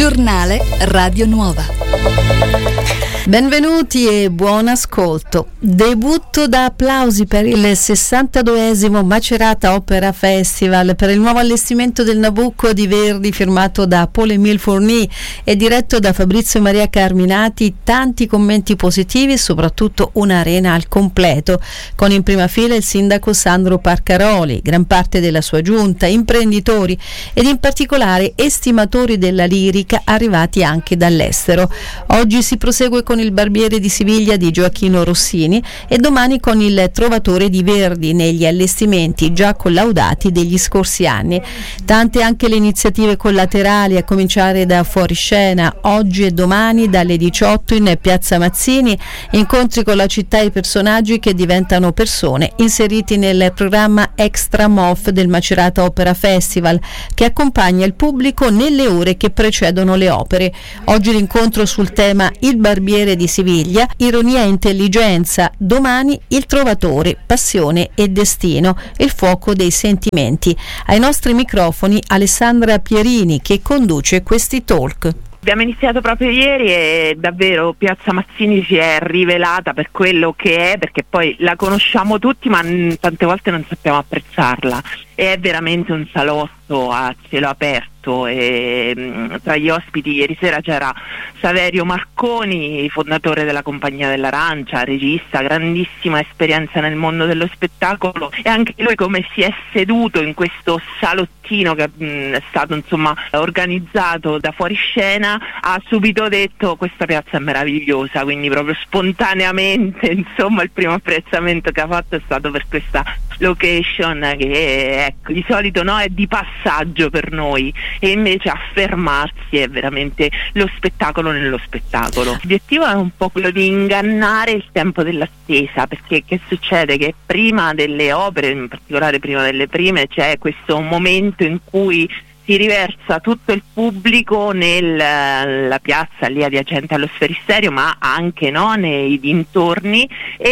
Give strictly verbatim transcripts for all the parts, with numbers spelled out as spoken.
Giornale Radio Nuova. Benvenuti e buon ascolto. Debutto da applausi per il sessantaduesimo Macerata Opera Festival, per il nuovo allestimento del Nabucco di Verdi, firmato da Paul-Émile Fourny e diretto da Fabrizio Maria Carminati. Tanti commenti positivi e soprattutto un'arena al completo, con in prima fila il sindaco Sandro Parcaroli, gran parte della sua giunta, imprenditori ed in particolare estimatori della lirica arrivati anche dall'estero. Oggi si prosegue con il Barbiere di Siviglia di Gioacchino Rossini e domani con il Trovatore di Verdi, negli allestimenti già collaudati degli scorsi anni. Tante anche le iniziative collaterali, a cominciare da Fuoriscena, oggi e domani dalle diciotto in Piazza Mazzini, incontri con la città e personaggi che diventano persone, inseriti nel programma Extra M O F del Macerata Opera Festival, che accompagna il pubblico nelle ore che precedono le opere. Oggi l'incontro sul tema Il Barbiere di Siviglia, ironia e intelligenza, domani Il Trovatore, passione e destino, il fuoco dei sentimenti. Ai nostri microfoni Alessandra Pierini, che conduce questi talk. Abbiamo iniziato proprio ieri e davvero Piazza Mazzini si è rivelata per quello che è, perché poi la conosciamo tutti ma tante volte non sappiamo apprezzarla. È veramente un salotto a cielo aperto e mh, tra gli ospiti ieri sera c'era Saverio Marconi, fondatore della Compagnia dell'Arancia, regista, grandissima esperienza nel mondo dello spettacolo, e anche lui come si è seduto in questo salottino che mh, è stato insomma organizzato da Fuoriscena, ha subito detto: questa piazza è meravigliosa, quindi proprio spontaneamente insomma il primo apprezzamento che ha fatto è stato per questa location che ecco, di solito no, è di passaggio per noi, e invece affermarsi è veramente lo spettacolo nello spettacolo. L'obiettivo è un po' quello di ingannare il tempo dell'attesa, perché che succede? Che prima delle opere, in particolare prima delle prime, c'è questo momento in cui si riversa tutto il pubblico nella piazza lì adiacente allo Sferisterio, ma anche no, nei dintorni,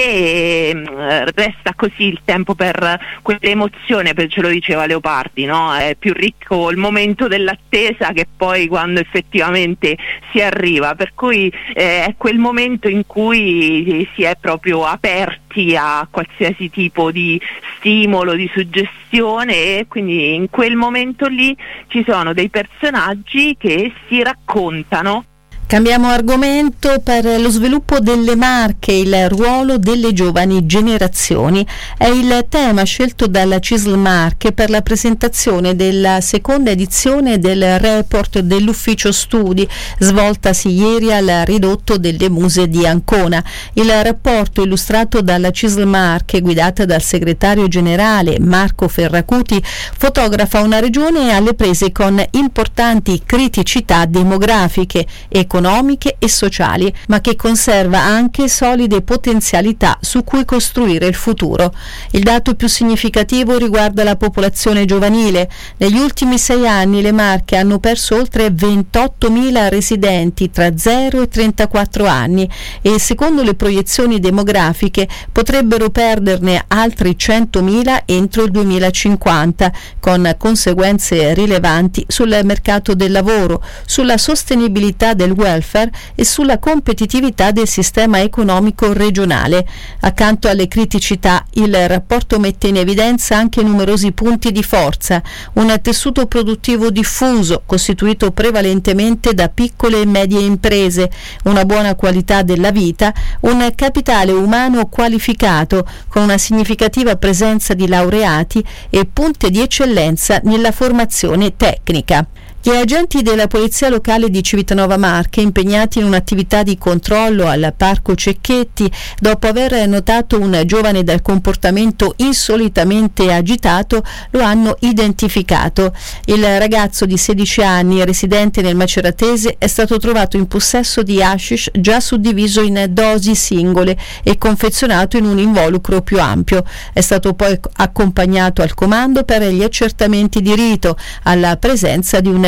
e mh, resta così il tempo per quell'emozione, per, ce lo diceva Leopardi, no? È più ricco il momento dell'attesa che poi quando effettivamente si arriva, per cui eh, è quel momento in cui si è proprio aperti a qualsiasi tipo di stimolo, di suggestione, e quindi in quel momento lì ci sono dei personaggi che si raccontano. Cambiamo argomento. Per lo sviluppo delle marche, il ruolo delle giovani generazioni è il tema scelto dalla C I S L Marche per la presentazione della seconda edizione del report dell'ufficio studi, svoltasi ieri al ridotto delle Muse di Ancona. Il rapporto, illustrato dalla C I S L Marche, guidata dal segretario generale Marco Ferracuti, fotografa una regione alle prese con importanti criticità demografiche, economiche e sociali, ma che conserva anche solide potenzialità su cui costruire il futuro. Il dato più significativo riguarda la popolazione giovanile. Negli ultimi sei anni le Marche hanno perso oltre ventottomila residenti tra zero e trentaquattro anni, e secondo le proiezioni demografiche potrebbero perderne altri centomila entro il duemilacinquanta, con conseguenze rilevanti sul mercato del lavoro, sulla sostenibilità del welfare e sulla competitività del sistema economico regionale. Accanto alle criticità, il rapporto mette in evidenza anche numerosi punti di forza: un tessuto produttivo diffuso, costituito prevalentemente da piccole e medie imprese, una buona qualità della vita, un capitale umano qualificato, con una significativa presenza di laureati e punte di eccellenza nella formazione tecnica. Gli agenti della Polizia Locale di Civitanova Marche, impegnati in un'attività di controllo al Parco Cecchetti, dopo aver notato un giovane dal comportamento insolitamente agitato, lo hanno identificato. Il ragazzo di sedici anni, residente nel Maceratese, è stato trovato in possesso di hashish già suddiviso in dosi singole e confezionato in un involucro più ampio. È stato poi accompagnato al comando per gli accertamenti di rito, alla presenza di un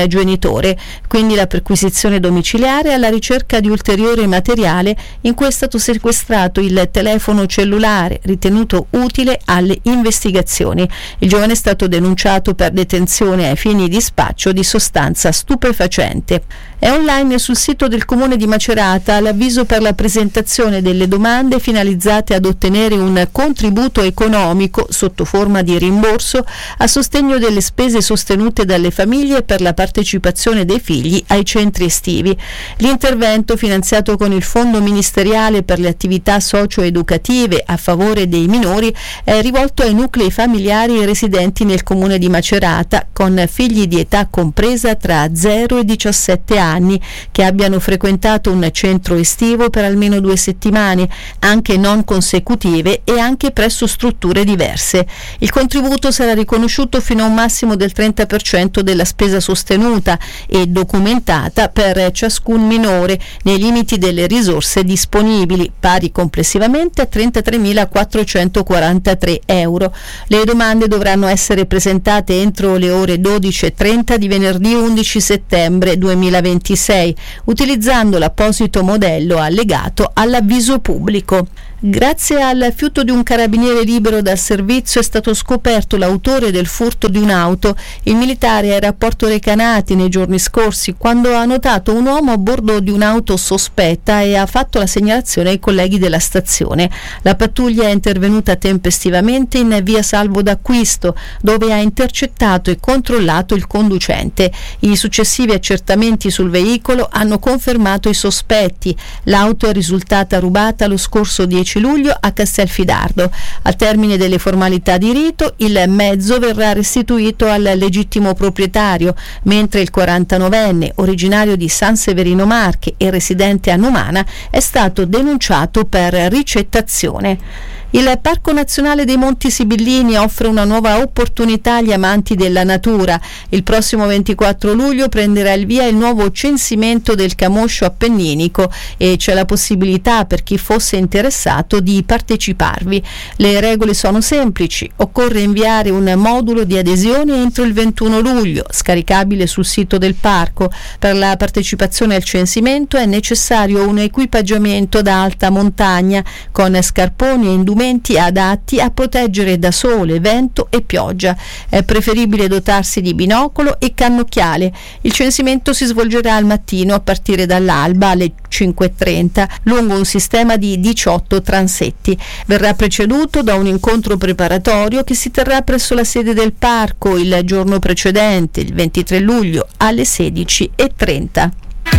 genitore, quindi la perquisizione domiciliare alla ricerca di ulteriore materiale in cui è stato sequestrato il telefono cellulare ritenuto utile alle investigazioni. Il giovane è stato denunciato per detenzione ai fini di spaccio di sostanza stupefacente. È online sul sito del Comune di Macerata l'avviso per la presentazione delle domande finalizzate ad ottenere un contributo economico sotto forma di rimborso a sostegno delle spese sostenute dalle famiglie per la partecipazione dei figli ai centri estivi. L'intervento, finanziato con il Fondo Ministeriale per le attività socio-educative a favore dei minori, è rivolto ai nuclei familiari residenti nel Comune di Macerata con figli di età compresa tra zero e diciassette anni che abbiano frequentato un centro estivo per almeno due settimane, anche non consecutive e anche presso strutture diverse. Il contributo sarà riconosciuto fino a un massimo del trenta per cento della spesa sostenuta e documentata per ciascun minore nei limiti delle risorse disponibili, pari complessivamente a trentatremilaquattrocentoquarantatré euro. Le domande dovranno essere presentate entro le ore dodici e trenta di venerdì undici settembre duemilaventisei utilizzando l'apposito modello allegato all'avviso pubblico. Grazie al fiuto di un carabiniere libero dal servizio è stato scoperto l'autore del furto di un'auto. Il militare era a Porto Recanati nei giorni scorsi quando ha notato un uomo a bordo di un'auto sospetta e ha fatto la segnalazione ai colleghi della stazione. La pattuglia è intervenuta tempestivamente in via Salvo d'Acquisto, dove ha intercettato e controllato il conducente. I successivi accertamenti sul veicolo hanno confermato i sospetti. L'auto è risultata rubata lo scorso dieci luglio a Castelfidardo. Al termine delle formalità di rito, il mezzo verrà restituito al legittimo proprietario, mentre il quarantanovenne, originario di San Severino Marche e residente a Numana, è stato denunciato per ricettazione. Il Parco Nazionale dei Monti Sibillini offre una nuova opportunità agli amanti della natura. Il prossimo ventiquattro luglio prenderà il via il nuovo censimento del camoscio appenninico e c'è la possibilità per chi fosse interessato di parteciparvi. Le regole sono semplici: occorre inviare un modulo di adesione entro il ventuno luglio, scaricabile sul sito del parco. Per la partecipazione al censimento è necessario un equipaggiamento da alta montagna con scarponi e indumenti adatti a proteggere da sole, vento e pioggia. È preferibile dotarsi di binocolo e cannocchiale. Il censimento si svolgerà al mattino a partire dall'alba alle cinque e trenta lungo un sistema di diciotto transetti. Verrà preceduto da un incontro preparatorio che si terrà presso la sede del parco il giorno precedente, il ventitré luglio, alle sedici e trenta.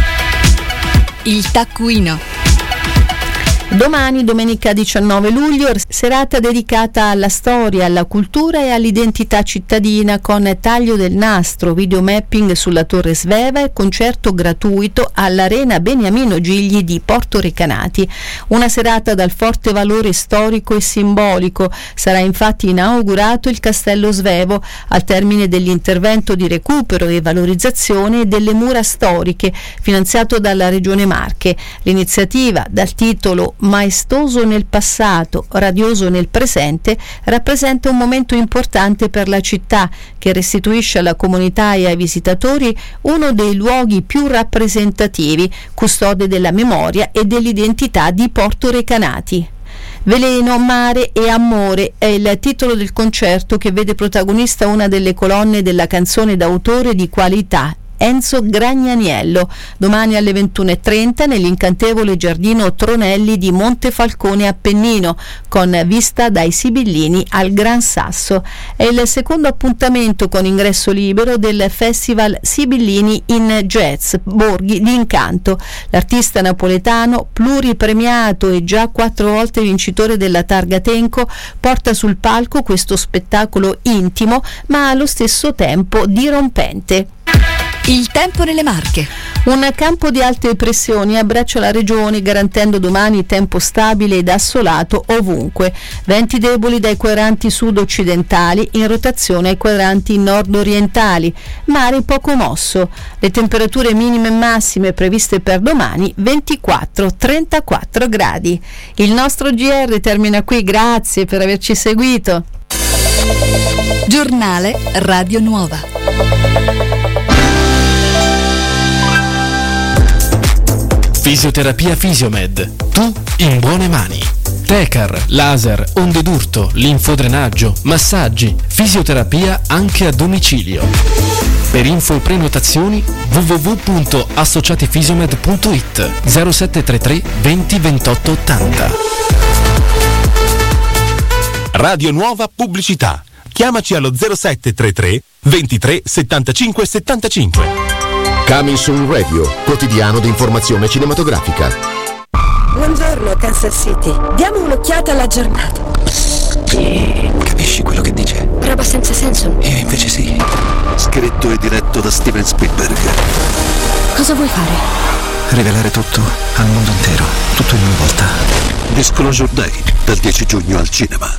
Il taccuino. Domani, domenica diciannove luglio, serata dedicata alla storia, alla cultura e all'identità cittadina con taglio del nastro, videomapping sulla Torre Sveva e concerto gratuito all'Arena Beniamino Gigli di Porto Recanati. Una serata dal forte valore storico e simbolico. Sarà infatti inaugurato il Castello Svevo al termine dell'intervento di recupero e valorizzazione delle mura storiche finanziato dalla Regione Marche. L'iniziativa, dal titolo Maestoso nel passato, radioso nel presente, rappresenta un momento importante per la città che restituisce alla comunità e ai visitatori uno dei luoghi più rappresentativi, custode della memoria e dell'identità di Porto Recanati. Veleno, mare e amore è il titolo del concerto che vede protagonista una delle colonne della canzone d'autore di qualità, Enzo Gragnaniello, domani alle ventuno e trenta nell'incantevole giardino Tronelli di Montefalcone Appennino, con vista dai Sibillini al Gran Sasso. È il secondo appuntamento con ingresso libero del Festival Sibillini in Jazz Borghi d'Incanto. L'artista napoletano, pluripremiato e già quattro volte vincitore della Targa Tenco, porta sul palco questo spettacolo intimo ma allo stesso tempo dirompente. Il tempo nelle Marche. Un campo di alte pressioni abbraccia la regione garantendo domani tempo stabile ed assolato ovunque. Venti deboli dai quadranti sud-occidentali in rotazione ai quadranti nord-orientali. Mare poco mosso. Le temperature minime e massime previste per domani ventiquattro trentaquattro gradi. Il nostro G R termina qui, grazie per averci seguito. Giornale Radio Nuova. Fisioterapia Fisiomed. Tu in buone mani. Tecar, laser, onde d'urto, linfodrenaggio, massaggi, fisioterapia anche a domicilio. Per info e prenotazioni w w w punto associatifisiomed punto it zero sette tre tre venti ventotto ottanta. Radio Nuova Pubblicità. Chiamaci allo zero sette tre tre ventitré settantacinque settantacinque. Coming Soon Radio, quotidiano di informazione cinematografica. Buongiorno Kansas City, diamo un'occhiata alla giornata. Capisci quello che dice? Roba senza senso. Io invece sì. Scritto e diretto da Steven Spielberg. Cosa vuoi fare? Rivelare tutto al mondo intero, tutto in una volta. Disclosure Day, dal dieci giugno al cinema.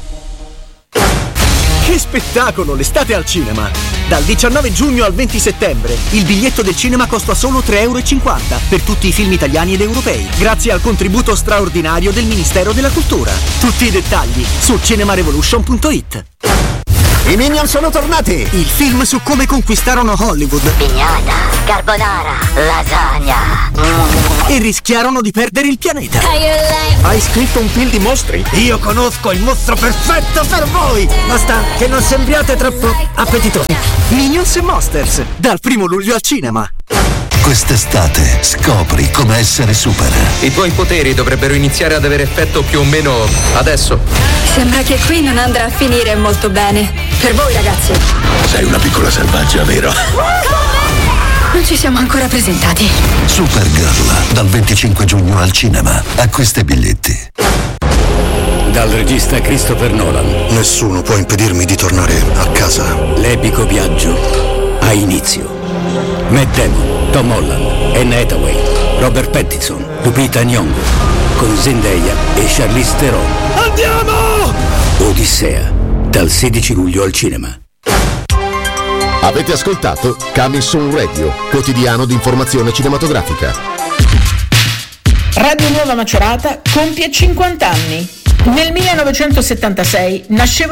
Che spettacolo, l'estate al cinema! Dal diciannove giugno al venti settembre il biglietto del cinema costa solo tre e cinquanta euro per tutti i film italiani ed europei, grazie al contributo straordinario del Ministero della Cultura. Tutti i dettagli su cinemarevolution punto it. I Minion sono tornati! Il film su come conquistarono Hollywood. Pignata, carbonara, lasagna. E rischiarono di perdere il pianeta. Hai scritto un film di mostri? Io conosco il mostro perfetto per voi! Basta che non sembriate troppo appetitosi. Minions e Monsters, dal primo luglio al cinema. Quest'estate scopri come essere super. I tuoi poteri dovrebbero iniziare ad avere effetto più o meno adesso. Sembra che qui non andrà a finire molto bene. Per voi ragazzi. Sei una piccola selvaggia, vero? Non ci siamo ancora presentati. Supergirl, dal venticinque giugno al cinema. Acquista i biglietti. Dal regista Christopher Nolan. Nessuno può impedirmi di tornare a casa. L'epico viaggio ha inizio. Matt Damon, Tom Holland, Anne Hathaway, Robert Pattinson, Lupita Nyong'o, con Zendaya e Charlize Theron. Andiamo! Odissea, dal sedici luglio al cinema. Avete ascoltato Coming Soon Radio, quotidiano di informazione cinematografica. Radio Nuova Macerata compie cinquanta anni. Nel millenovecentosettantasei nasceva